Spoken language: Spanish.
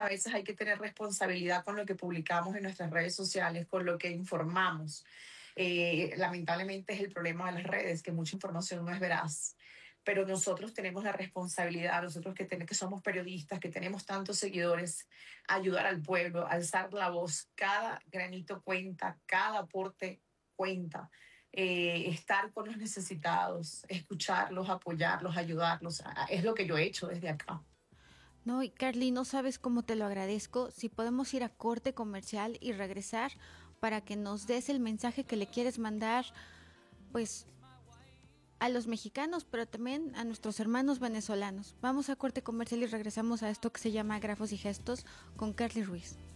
veces hay que tener responsabilidad con lo que publicamos en nuestras redes sociales, con lo que informamos. Lamentablemente es el problema de las redes, que mucha información no es veraz. Pero nosotros tenemos la responsabilidad, nosotros que somos periodistas, que tenemos tantos seguidores, ayudar al pueblo, alzar la voz. Cada granito cuenta, cada aporte cuenta. Estar con los necesitados, escucharlos, apoyarlos, ayudarlos. Es lo que yo he hecho desde acá. No, y Carly, no sabes cómo te lo agradezco. Si podemos ir a corte comercial y regresar para que nos des el mensaje que le quieres mandar, pues a los mexicanos, pero también a nuestros hermanos venezolanos. Vamos a corte comercial y regresamos a esto que se llama Grafos y Gestos con Carly Ruiz.